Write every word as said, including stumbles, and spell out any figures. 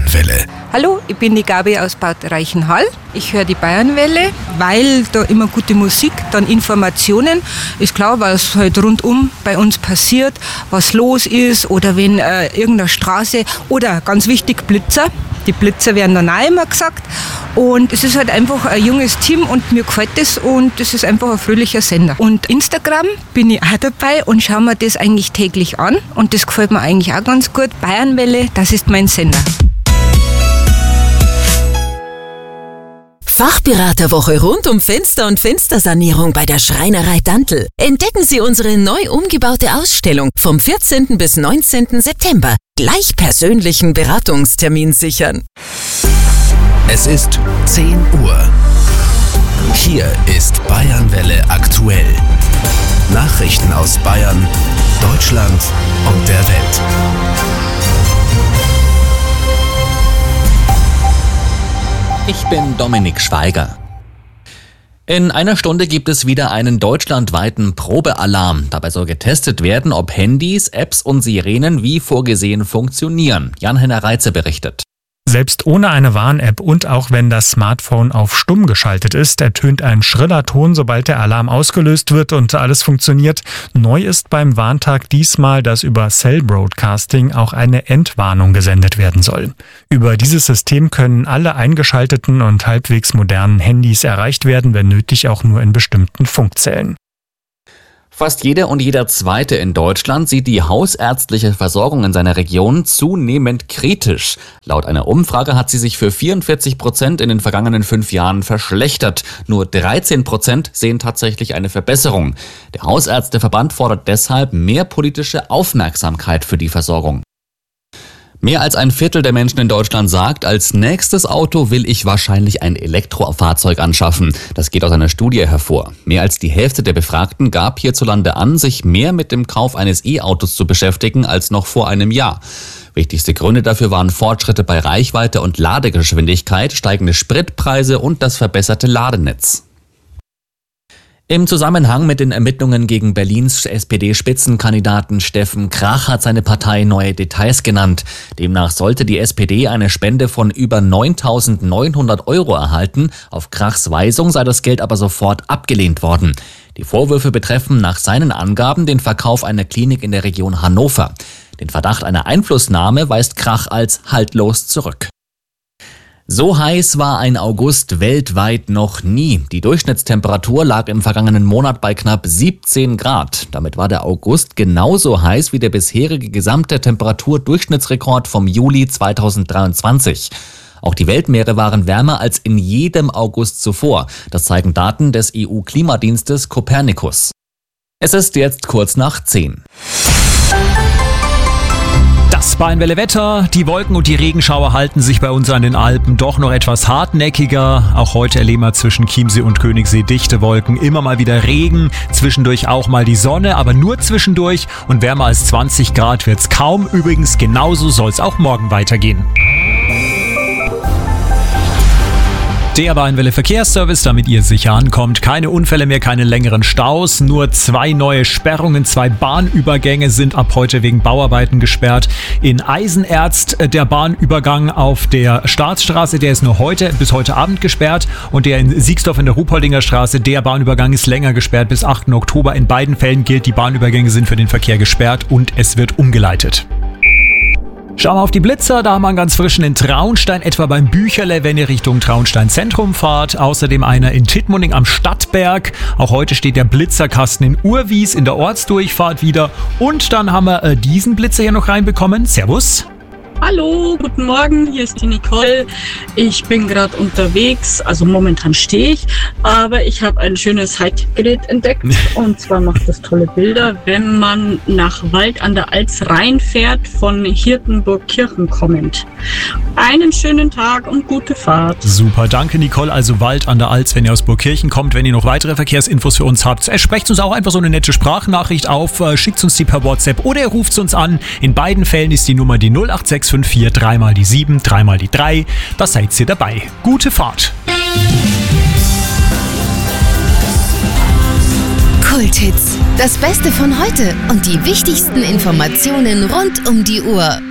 Bayernwelle. Hallo, ich bin die Gabi aus Bad Reichenhall. Ich höre die Bayernwelle, weil da immer gute Musik, dann Informationen. Ist klar, was halt rundum bei uns passiert, was los ist oder wenn äh, irgendeine Straße oder ganz wichtig Blitzer. Die Blitzer werden dann auch immer gesagt. Und es ist halt einfach ein junges Team und mir gefällt das und es ist einfach ein fröhlicher Sender. Und Instagram bin ich auch dabei und schaue mir das eigentlich täglich an und das gefällt mir eigentlich auch ganz gut. Bayernwelle, das ist mein Sender. Fachberaterwoche rund um Fenster- und Fenstersanierung bei der Schreinerei Dantl. Entdecken Sie unsere neu umgebaute Ausstellung vom vierzehnten bis neunzehnten September. Gleich persönlichen Beratungstermin sichern. Es ist zehn Uhr. Hier ist Bayernwelle aktuell. Nachrichten aus Bayern, Deutschland und der Welt. Ich bin Dominik Schweiger. In einer Stunde gibt es wieder einen deutschlandweiten Probealarm. Dabei soll getestet werden, ob Handys, Apps und Sirenen wie vorgesehen funktionieren. Jan-Henner Reitze berichtet. Selbst ohne eine Warn-App und auch wenn das Smartphone auf stumm geschaltet ist, ertönt ein schriller Ton, sobald der Alarm ausgelöst wird und alles funktioniert. Neu ist beim Warntag diesmal, dass über Cell Broadcasting auch eine Entwarnung gesendet werden soll. Über dieses System können alle eingeschalteten und halbwegs modernen Handys erreicht werden, wenn nötig auch nur in bestimmten Funkzellen. Fast jeder und jeder Zweite in Deutschland sieht die hausärztliche Versorgung in seiner Region zunehmend kritisch. Laut einer Umfrage hat sie sich für vierundvierzig Prozent in den vergangenen fünf Jahren verschlechtert. Nur dreizehn Prozent sehen tatsächlich eine Verbesserung. Der Hausärzteverband fordert deshalb mehr politische Aufmerksamkeit für die Versorgung. Mehr als ein Viertel der Menschen in Deutschland sagt, als nächstes Auto will ich wahrscheinlich ein Elektrofahrzeug anschaffen. Das geht aus einer Studie hervor. Mehr als die Hälfte der Befragten gab hierzulande an, sich mehr mit dem Kauf eines E-Autos zu beschäftigen als noch vor einem Jahr. Wichtigste Gründe dafür waren Fortschritte bei Reichweite und Ladegeschwindigkeit, steigende Spritpreise und das verbesserte Ladenetz. Im Zusammenhang mit den Ermittlungen gegen Berlins S P D-Spitzenkandidaten Steffen Krach hat seine Partei neue Details genannt. Demnach sollte die S P D eine Spende von über neuntausendneunhundert Euro erhalten. Auf Krachs Weisung sei das Geld aber sofort abgelehnt worden. Die Vorwürfe betreffen nach seinen Angaben den Verkauf einer Klinik in der Region Hannover. Den Verdacht einer Einflussnahme weist Krach als haltlos zurück. So heiß war ein August weltweit noch nie. Die Durchschnittstemperatur lag im vergangenen Monat bei knapp siebzehn Grad. Damit war der August genauso heiß wie der bisherige gesamte Temperaturdurchschnittsrekord vom Juli zweitausenddreiundzwanzig. Auch die Weltmeere waren wärmer als in jedem August zuvor. Das zeigen Daten des E U-Klimadienstes Copernicus. Es ist jetzt kurz nach zehn. Das Bayernwelle Wetter, die Wolken und die Regenschauer halten sich bei uns an den Alpen doch noch etwas hartnäckiger. Auch heute erleben wir zwischen Chiemsee und Königssee dichte Wolken, immer mal wieder Regen, zwischendurch auch mal die Sonne, aber nur zwischendurch und wärmer als zwanzig Grad wird's kaum. Übrigens genauso soll's auch morgen weitergehen. Der Bayernwelle Verkehrsservice, damit ihr sicher ankommt. Keine Unfälle mehr, keine längeren Staus. Nur zwei neue Sperrungen, zwei Bahnübergänge sind ab heute wegen Bauarbeiten gesperrt. In Eisenerzt der Bahnübergang auf der Staatsstraße, der ist nur heute bis heute Abend gesperrt. Und der in Siegsdorf in der Ruhpoldinger Straße, der Bahnübergang ist länger gesperrt bis achten Oktober. In beiden Fällen gilt, die Bahnübergänge sind für den Verkehr gesperrt und es wird umgeleitet. Schauen wir auf die Blitzer, da haben wir einen ganz frischen in Traunstein, etwa beim Bücherle, wenn ihr Richtung Traunstein Zentrum fahrt. Außerdem einer in Tittmoning am Stadtberg. Auch heute steht der Blitzerkasten in Urwies in der Ortsdurchfahrt wieder. Und dann haben wir äh, diesen Blitzer hier noch reinbekommen. Servus. Hallo, guten Morgen, hier ist die Nicole. Ich bin gerade unterwegs, also momentan stehe ich, aber ich habe ein schönes Hightech-Gerät entdeckt und zwar macht das tolle Bilder, wenn man nach Wald an der Alz reinfährt, von Hirtenburg-Kirchen kommend. Einen schönen Tag und gute Fahrt. Super, danke Nicole. Also Wald an der Alz, wenn ihr aus Burgkirchen kommt. Wenn ihr noch weitere Verkehrsinfos für uns habt, sprecht uns auch einfach so eine nette Sprachnachricht auf, schickt uns die per WhatsApp oder ihr ruft uns an. In beiden Fällen ist die Nummer die null acht sechs fünf vier, dreimal die sieben, dreimal die drei. Da seid ihr dabei. Gute Fahrt. Kulthits. Das Beste von heute und die wichtigsten Informationen rund um die Uhr.